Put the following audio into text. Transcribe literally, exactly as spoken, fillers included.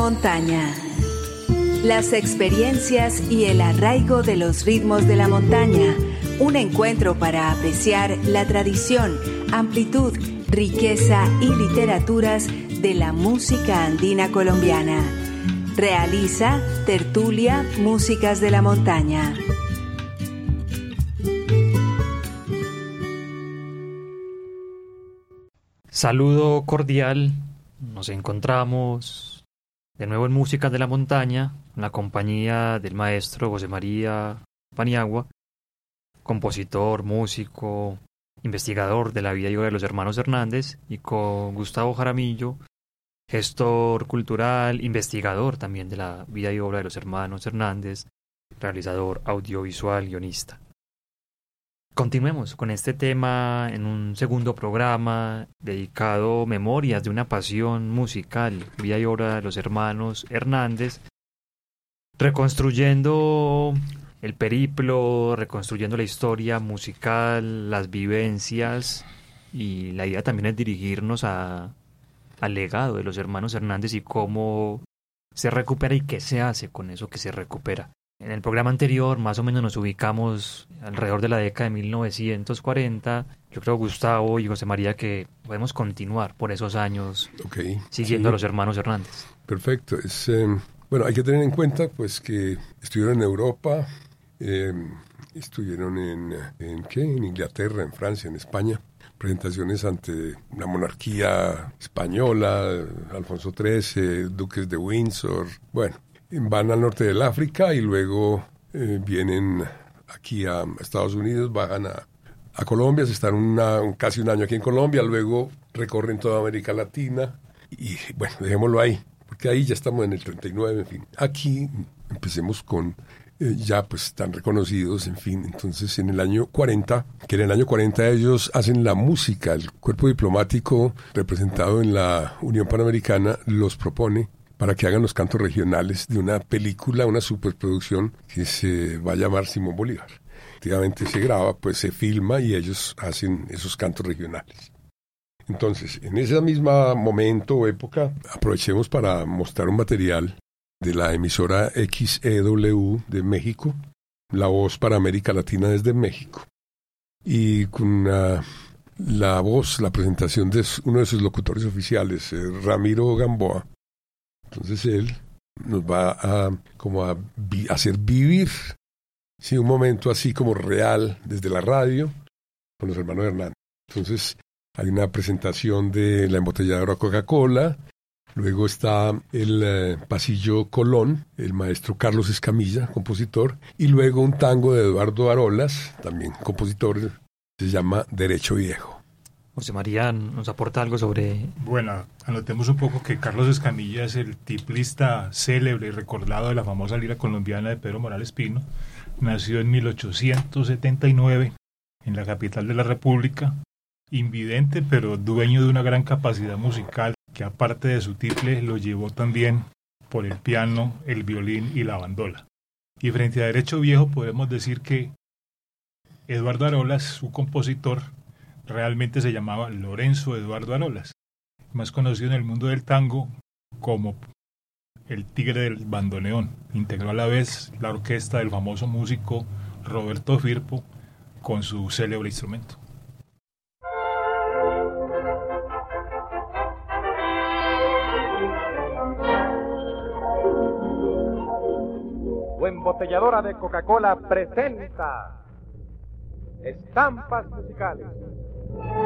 montaña. Las experiencias y el arraigo de los ritmos de la montaña. Un encuentro para apreciar la tradición, amplitud, riqueza y literaturas de la música andina colombiana. Realiza Tertulia Músicas de la Montaña. Saludo cordial. Nos encontramos de nuevo en Músicas de la Montaña, en la compañía del maestro José María Paniagua, compositor, músico, investigador de la vida y obra de los hermanos Hernández, y con Gustavo Jaramillo, gestor cultural, investigador también de la vida y obra de los hermanos Hernández, realizador audiovisual, guionista. Continuemos con este tema en un segundo programa dedicado a memorias de una pasión musical, vida y obra de los hermanos Hernández, reconstruyendo el periplo, reconstruyendo la historia musical, las vivencias, y la idea también es dirigirnos a, al legado de los hermanos Hernández y cómo se recupera y qué se hace con eso que se recupera. En el programa anterior más o menos nos ubicamos alrededor de la década de mil novecientos cuarenta. Yo creo, Gustavo y José María, que podemos continuar por esos años okay, siguiendo sí. a los hermanos Hernández. Perfecto. Es, eh, bueno, hay que tener en cuenta pues que estuvieron en Europa, eh, estuvieron en, en, ¿qué? en Inglaterra, en Francia, en España. Presentaciones ante la monarquía española, Alfonso trece, duques de Windsor, bueno. Van al norte del África y luego eh, vienen aquí a Estados Unidos, bajan a, a Colombia, se están una, un, casi un año aquí en Colombia, luego recorren toda América Latina y bueno, dejémoslo ahí, porque ahí ya estamos en el treinta y nueve, en fin. Aquí empecemos con eh, ya pues tan reconocidos, en fin. Entonces en el año cuarenta, que en el año cuarenta ellos hacen la música, el cuerpo diplomático representado en la Unión Panamericana los propone para que hagan los cantos regionales de una película, una superproducción que se va a llamar Simón Bolívar. Efectivamente se graba, pues se filma y ellos hacen esos cantos regionales. Entonces, en ese mismo momento o época, aprovechemos para mostrar un material de la emisora X E W de México, La Voz para América Latina desde México, y con uh, la voz, la presentación de uno de sus locutores oficiales, eh, Ramiro Gamboa. Entonces él nos va a como a vi- hacer vivir sí, un momento así como real desde la radio con los hermanos Hernández. Entonces hay una presentación de la embotelladora Coca-Cola, luego está el eh, pasillo Colón, el maestro Carlos Escamilla, compositor, y luego un tango de Eduardo Arolas, también compositor, se llama Derecho Viejo. José María nos aporta algo sobre... Bueno, anotemos un poco que Carlos Escamilla es el tiplista célebre y recordado de la famosa lira colombiana de Pedro Morales Pino. Nació en mil ochocientos setenta y nueve en la capital de la República, invidente pero dueño de una gran capacidad musical que aparte de su tiple lo llevó también por el piano, el violín y la bandola. Y frente a Derecho Viejo podemos decir que Eduardo Arolas, su compositor, realmente se llamaba Lorenzo Eduardo Arolas, más conocido en el mundo del tango como el Tigre del Bandoneón. Integró a la vez la orquesta del famoso músico Roberto Firpo con su célebre instrumento. Tu embotelladora de Coca-Cola presenta Estampas Musicales.